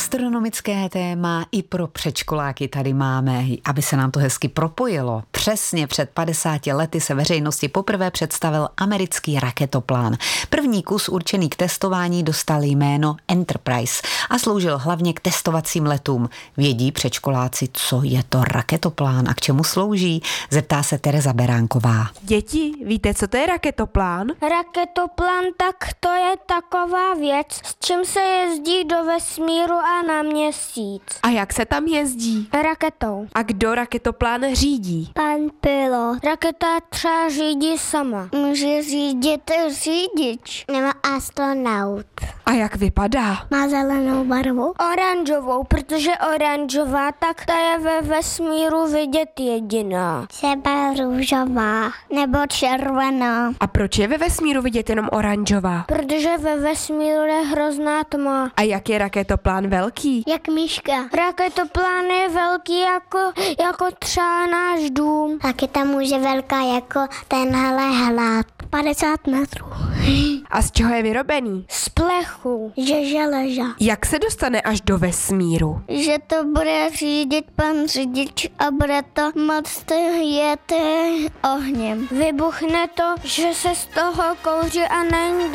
Astronomické téma i pro předškoláky tady máme, aby se nám to hezky propojilo. Přesně před 50 lety se veřejnosti poprvé představil americký raketoplán. První kus určený k testování dostal jméno Enterprise a sloužil hlavně k testovacím letům. Vědí předškoláci, co je to raketoplán a k čemu slouží? Zeptá se Tereza Beránková. Děti, víte, co to je raketoplán? Raketoplán, tak to je taková věc, s čím se jezdí do vesmíru a na měsíc. A jak se tam jezdí? Raketou. A kdo raketoplán řídí? Pan pilot. Raketa třeba řídí sama. Může řídit řidič. Nebo astronaut. A jak vypadá? Má zelenou barvu? Oranžovou, protože oranžová, tak ta je ve vesmíru vidět jediná. Třeba růžová nebo červená. A proč je ve vesmíru vidět jenom oranžová? Protože ve vesmíru je hrozná tma. A jak je raketoplán velký? Jak myška. Raketoplán je velký jako třeba náš dům. Raketa může velká jako tenhle hlad. 50 metrů. A z čeho je vyrobený? Z plechu. Že železa. Jak se dostane až do vesmíru? Že to bude řídit pan řidič a bude to moc jet ohněm. Vybuchne to, že se z toho kouří a není